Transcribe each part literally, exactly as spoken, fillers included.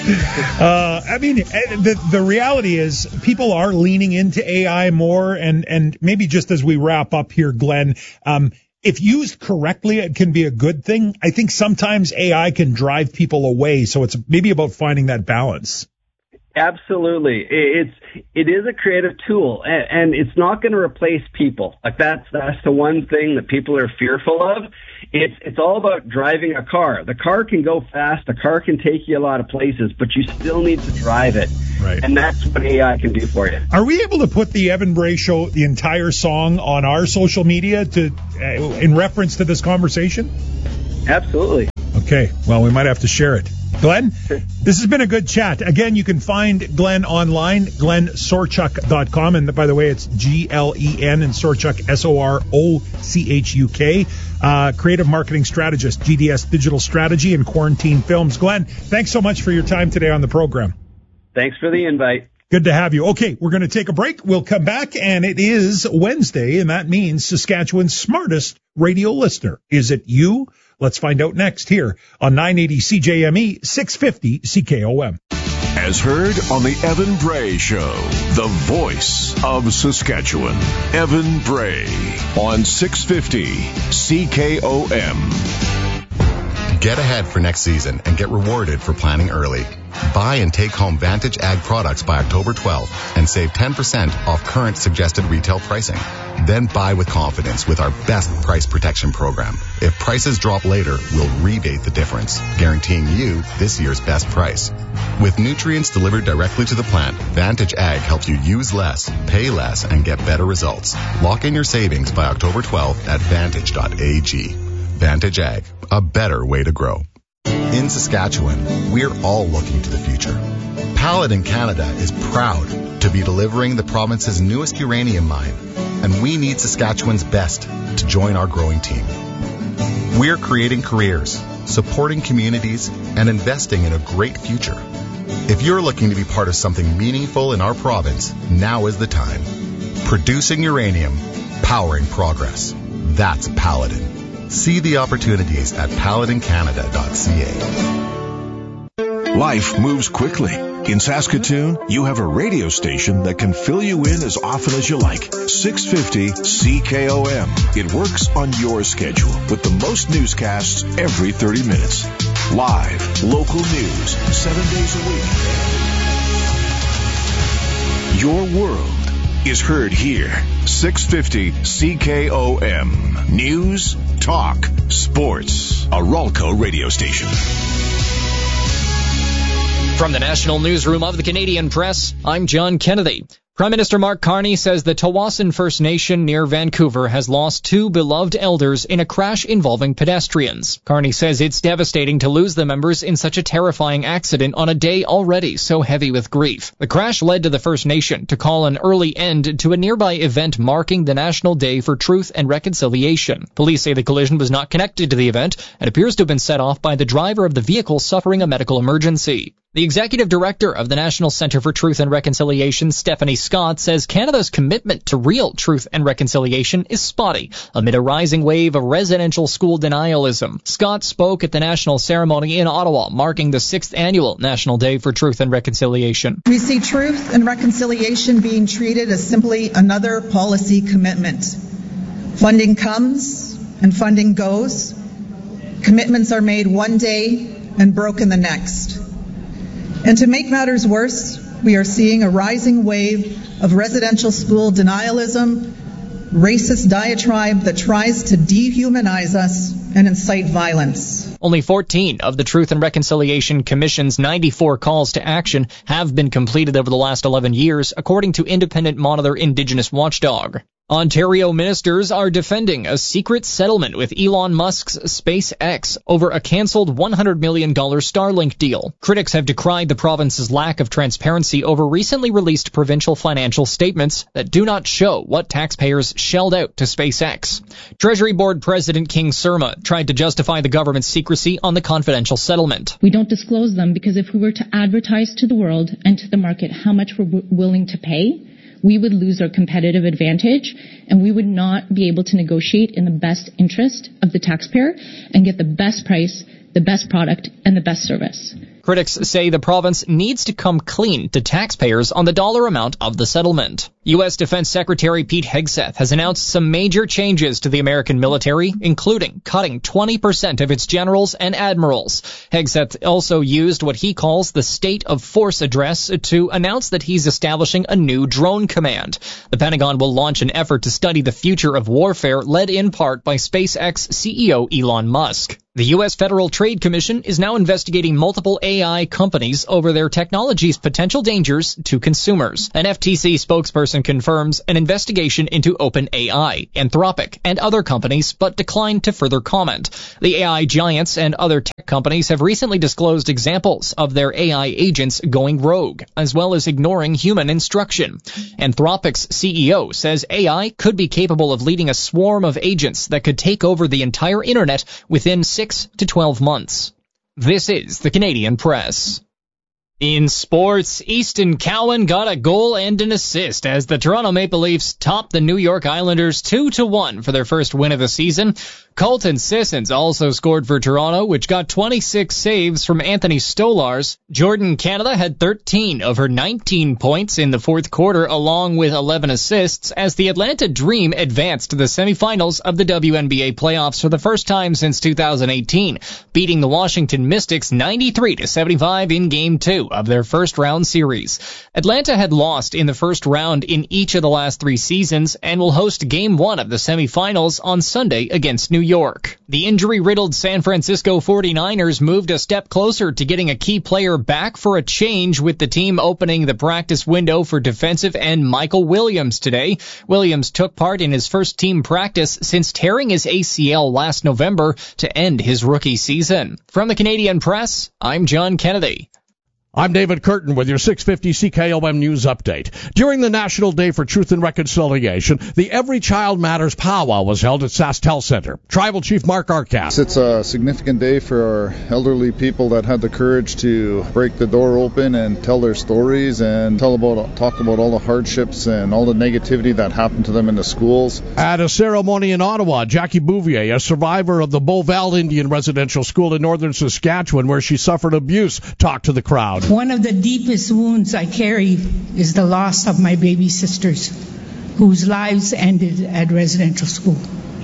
uh, I mean, the the reality is people are leaning into A I more, and, and maybe just as we wrap up here, Glenn, um, if used correctly, it can be a good thing. I think sometimes A I can drive people away, so it's maybe about finding that balance. Absolutely. It's, it is a creative tool, and it's not going to replace people. Like that's, that's the one thing that people are fearful of. It's, it's all about driving a car. The car can go fast. The car can take you a lot of places, but you still need to drive it. Right. And that's what A I can do for you. Are we able to put the Evan Bray Show, the entire song, on our social media to, uh, in reference to this conversation? Absolutely. Okay. Well, we might have to share it. Glenn, this has been a good chat. Again, you can find Glenn online, glenn sorchuk dot com. And by the way, it's G L E N and Sorchuk, S O R O C H U K. Uh, creative marketing strategist, G D S Digital Strategy and Quarantine Films. Glenn, thanks so much for your time today on the program. Thanks for the invite. Good to have you. Okay, we're going to take a break. We'll come back, and it is Wednesday, and that means Saskatchewan's smartest radio listener. Is it you? Let's find out next here on nine eighty C J M E, six fifty C K O M. As heard on the Evan Bray Show, the voice of Saskatchewan, Evan Bray on six fifty C K O M. Get ahead for next season and get rewarded for planning early. Buy and take home Vantage Ag products by October twelfth and save ten percent off current suggested retail pricing. Then buy with confidence with our best price protection program. If prices drop later, we'll rebate the difference, guaranteeing you this year's best price. With nutrients delivered directly to the plant, Vantage Ag helps you use less, pay less, and get better results. Lock in your savings by October twelfth at vantage dot a g. Vantage Ag, a better way to grow. In Saskatchewan, we're all looking to the future. Paladin Canada is proud to be delivering the province's newest uranium mine, and we need Saskatchewan's best to join our growing team. We're creating careers, supporting communities, and investing in a great future. If you're looking to be part of something meaningful in our province, now is the time. Producing uranium, powering progress. That's Paladin. See the opportunities at paladin canada dot c a. Life moves quickly. In Saskatoon, you have a radio station that can fill you in as often as you like. six fifty C K O M. It works on your schedule with the most newscasts every thirty minutes. Live, local news, seven days a week. Your world is heard here. six fifty C K O M. News, talk, sports. A Ralco radio station. From the National Newsroom of the Canadian Press, I'm John Kennedy. Prime Minister Mark Carney says the Tawasin First Nation near Vancouver has lost two beloved elders in a crash involving pedestrians. Carney says it's devastating to lose the members in such a terrifying accident on a day already so heavy with grief. The crash led to the First Nation to call an early end to a nearby event marking the National Day for Truth and Reconciliation. Police say the collision was not connected to the event and appears to have been set off by the driver of the vehicle suffering a medical emergency. The executive director of the National Centre for Truth and Reconciliation, Stephanie Scott, says Canada's commitment to real truth and reconciliation is spotty amid a rising wave of residential school denialism. Scott spoke at the national ceremony in Ottawa, marking the sixth annual National Day for Truth and Reconciliation. We see truth and reconciliation being treated as simply another policy commitment. Funding comes and funding goes. Commitments are made one day and broken the next. And to make matters worse, we are seeing a rising wave of residential school denialism, racist diatribe that tries to dehumanize us and incite violence. Only fourteen of the Truth and Reconciliation Commission's ninety-four calls to action have been completed over the last eleven years, according to independent Monitor Indigenous Watchdog. Ontario ministers are defending a secret settlement with Elon Musk's SpaceX over a cancelled one hundred million dollars Starlink deal. Critics have decried the province's lack of transparency over recently released provincial financial statements that do not show what taxpayers shelled out to SpaceX. Treasury Board President King Surma tried to justify the government's secrecy on the confidential settlement. We don't disclose them because if we were to advertise to the world and to the market how much we're w- willing to pay, we would lose our competitive advantage and we would not be able to negotiate in the best interest of the taxpayer and get the best price the best product, and the best service. Critics say the province needs to come clean to taxpayers on the dollar amount of the settlement. U S Defense Secretary Pete Hegseth has announced some major changes to the American military, including cutting twenty percent of its generals and admirals. Hegseth also used what he calls the State of Force address to announce that he's establishing a new drone command. The Pentagon will launch an effort to study the future of warfare, led in part by SpaceX C E O Elon Musk. The U S Federal Trade Commission is now investigating multiple A I companies over their technology's potential dangers to consumers. An F T C spokesperson confirms an investigation into OpenAI, Anthropic, and other companies, but declined to further comment. The A I giants and other tech companies have recently disclosed examples of their A I agents going rogue, as well as ignoring human instruction. Anthropic's C E O says A I could be capable of leading a swarm of agents that could take over the entire internet within six to twelve months. This is the Canadian Press. In sports, Easton Cowan got a goal and an assist as the Toronto Maple Leafs topped the New York Islanders two to one for their first win of the season. Colton Sissons also scored for Toronto, which got twenty-six saves from Anthony Stolarz. Jordan Canada had thirteen of her nineteen points in the fourth quarter, along with eleven assists, as the Atlanta Dream advanced to the semifinals of the W N B A playoffs for the first time since two thousand eighteen, beating the Washington Mystics ninety-three to seventy-five in Game two of their first round series. Atlanta had lost in the first round in each of the last three seasons and will host Game one of the semifinals on Sunday against New York. The injury-riddled San Francisco forty-niners moved a step closer to getting a key player back for a change, with the team opening the practice window for defensive end Michael Williams today. Williams took part in his first team practice since tearing his A C L last November to end his rookie season. From the Canadian Press, I'm John Kennedy. I'm David Curtin with your six fifty C K O M News Update. During the National Day for Truth and Reconciliation, the Every Child Matters powwow was held at SaskTel Center. Tribal Chief Mark Arcas. It's a significant day for our elderly people that had the courage to break the door open and tell their stories and tell about, talk about all the hardships and all the negativity that happened to them in the schools. At a ceremony in Ottawa, Jackie Bouvier, a survivor of the Beauval Indian Residential School in northern Saskatchewan, where she suffered abuse, talked to the crowd. One of the deepest wounds I carry is the loss of my baby sisters, whose lives ended at residential school.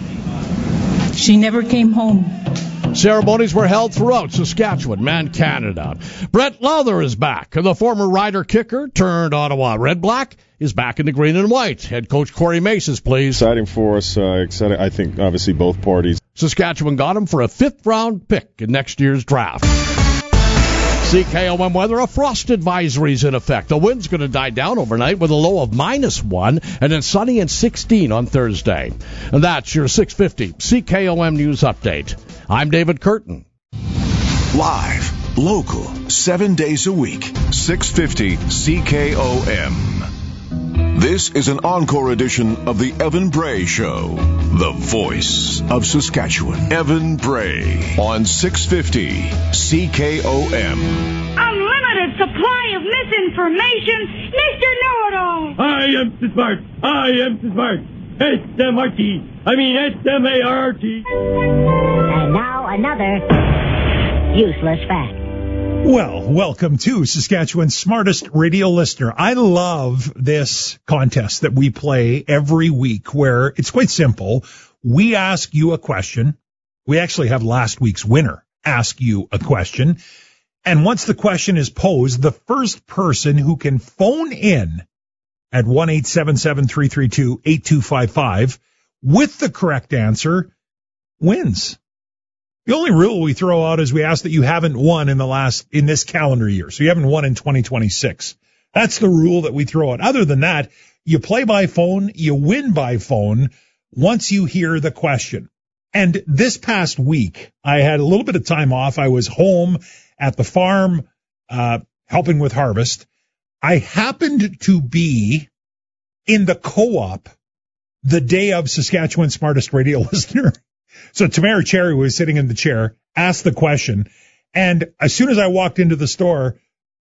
She never came home. Ceremonies were held throughout Saskatchewan and Canada. Brett Lowther is back. The former Rider kicker turned Ottawa Red Black is back in the green and white. Head coach Corey Mace is pleased. Exciting for us. Uh, exciting, I think, obviously, both parties. Saskatchewan got him for a fifth-round pick in next year's draft. C K O M weather, a frost advisory is in effect. The wind's going to die down overnight with a low of minus one, and then sunny and sixteen on Thursday. And that's your six fifty C K O M News Update. I'm David Curtin. Live, local, seven days a week, six fifty C K O M. This is an encore edition of the Evan Bray Show, the voice of Saskatchewan. Evan Bray on six fifty C K O M. Unlimited supply of misinformation, Mister Know-It-All. I am so smart. I so smart. S M R T. I mean S M A R R T. And now another useless fact. Well, welcome to Saskatchewan's smartest radio listener. I love this contest that we play every week, where it's quite simple. We ask you a question. We actually have last week's winner ask you a question. And once the question is posed, the first person who can phone in at one eight seven seven, three three two, eight two five five with the correct answer wins. The only rule we throw out is we ask that you haven't won in the last, in this calendar year. So you haven't won in twenty twenty-six. That's the rule that we throw out. Other than that, you play by phone, you win by phone once you hear the question. And this past week, I had a little bit of time off. I was home at the farm, uh, helping with harvest. I happened to be in the co-op the day of Saskatchewan's smartest radio listener. So Tamara Cherry was sitting in the chair, asked the question, and as soon as I walked into the store,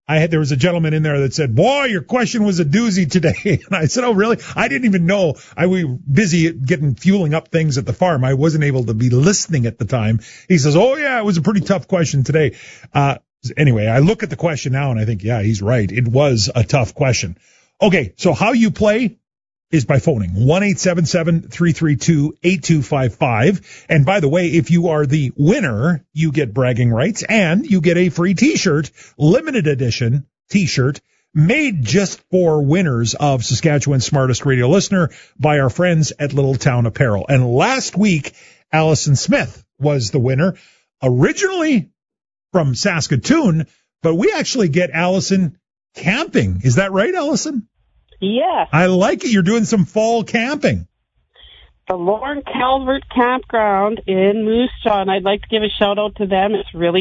I had, there was a gentleman in there that said, boy, your question was a doozy today. And I said, oh, really? I didn't even know. I was busy getting, fueling up things at the farm. I wasn't able to be listening at the time. He says, oh, yeah, it was a pretty tough question today. Uh, anyway, I look at the question now and I think, yeah, he's right. It was a tough question. Okay, so how you play is by phoning one eight seven seven, three three two, eight two five five. And by the way, if you are the winner, you get bragging rights and you get a free t-shirt, limited edition t-shirt made just for winners of Saskatchewan's Smartest Radio Listener by our friends at Little Town Apparel. And last week, Allison Smith was the winner, originally from Saskatoon, but we actually get Allison camping. Is that right, Allison? Yes. I like it. You're doing some fall camping. The Lorne Calvert Campground in Moose Jaw, and I'd like to give a shout out to them. It's really